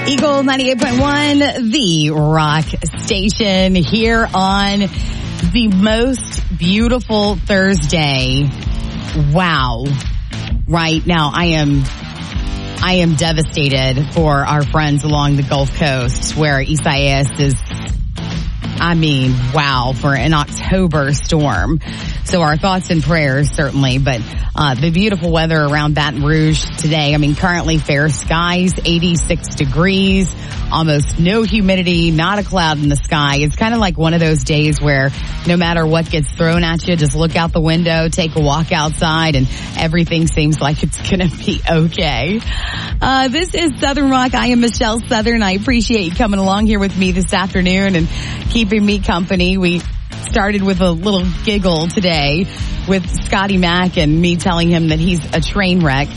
Eagle 98.1, the rock station, here on the most beautiful Thursday. Wow. Right now, I am devastated for our friends along the Gulf Coast where Isaias is, wow, for an October storm. So our thoughts and prayers, certainly. But the beautiful weather around Baton Rouge today, currently fair skies, 86 degrees, almost no humidity, not a cloud in the sky. It's kind of like one of those days where no matter what gets thrown at you, just look out the window, take a walk outside, and everything seems like it's going to be okay. This is Southern Rock. I am Michelle Southern. I appreciate you coming along here with me this afternoon and keeping me company. We started with a little giggle today with Scotty Mack and me telling him that he's a train wreck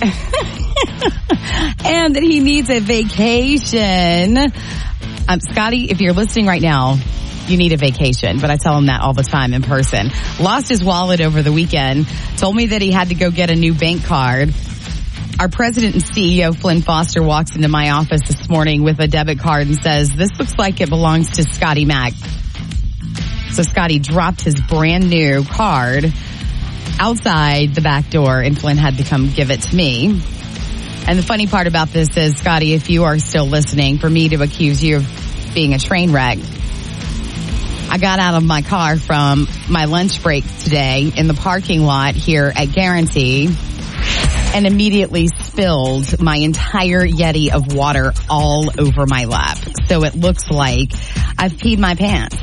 and that he needs a vacation. Scotty, if you're listening right now, you need a vacation, but I tell him that all the time in person. Lost his wallet over the weekend, told me that he had to go get a new bank card. Our president and CEO, Flynn Foster, walks into my office this morning with a debit card and says, "This looks like it belongs to Scotty Mack." So Scotty dropped his brand new card outside the back door, and Flynn had to come give it to me. And the funny part about this is, Scotty, if you are still listening, for me to accuse you of being a train wreck, I got out of my car from my lunch break today in the parking lot here at Guarantee and immediately spilled my entire Yeti of water all over my lap. So it looks like I've peed my pants.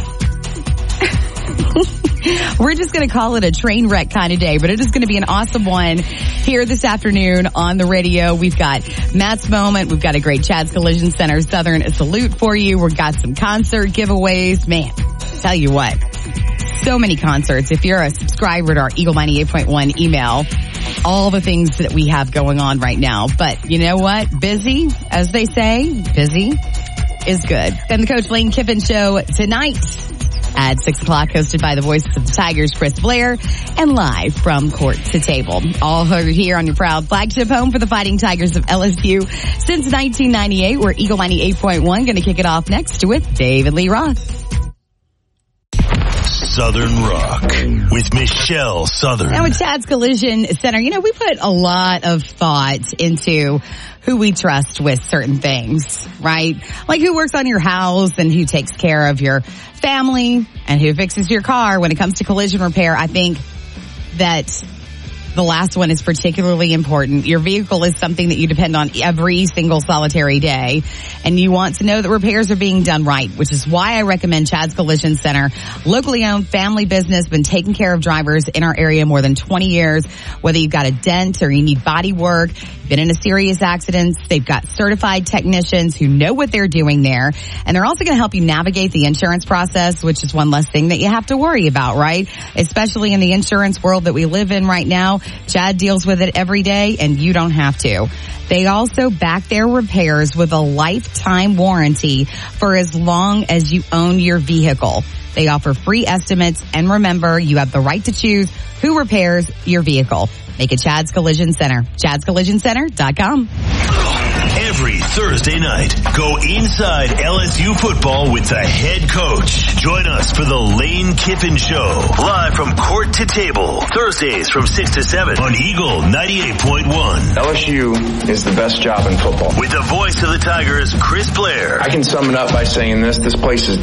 We're just going to call it a train wreck kind of day, but it is going to be an awesome one here this afternoon on the radio. We've got Matt's Moment. We've got a great Chad's Collision Center Southern salute for you. We've got some concert giveaways. Man, tell you what, so many concerts. If you're a subscriber to our Eagle 98.1 email, all the things that we have going on right now. But you know what? Busy, as they say, busy is good. Then the Coach Lane Kiffin Show tonight at 6 o'clock, hosted by the voices of the Tigers, Chris Blair, and live from court to table. All heard here on your proud flagship home for the Fighting Tigers of LSU since 1998. We're Eagle 98.1. Going to kick it off next with David Lee Roth. Southern Rock with Michelle Southern. Now at Chad's Collision Center, we put a lot of thought into who we trust with certain things, right? Like who works on your house and who takes care of your family and who fixes your car. When it comes to collision repair, I think that the last one is particularly important. Your vehicle is something that you depend on every single solitary day, and you want to know that repairs are being done right, which is why I recommend Chad's Collision Center. Locally owned, family business, been taking care of drivers in our area more than 20 years. Whether you've got a dent or you need body work, been in a serious accident, they've got certified technicians who know what they're doing there. And they're also going to help you navigate the insurance process, which is one less thing that you have to worry about, right? Especially in the insurance world that we live in right now. Chad deals with it every day, and you don't have to. They also back their repairs with a lifetime warranty for as long as you own your vehicle. They offer free estimates, and remember, you have the right to choose who repairs your vehicle. Make it Chad's Collision Center. Chad'sCollisionCenter.com. Every Thursday night, go inside LSU football with the head coach. Join us for the Lane Kiffin Show, live from court to table, Thursdays from 6 to 7 on Eagle 98.1. LSU is the best job in football. With the voice of the Tigers, Chris Blair. I can sum it up by saying this place is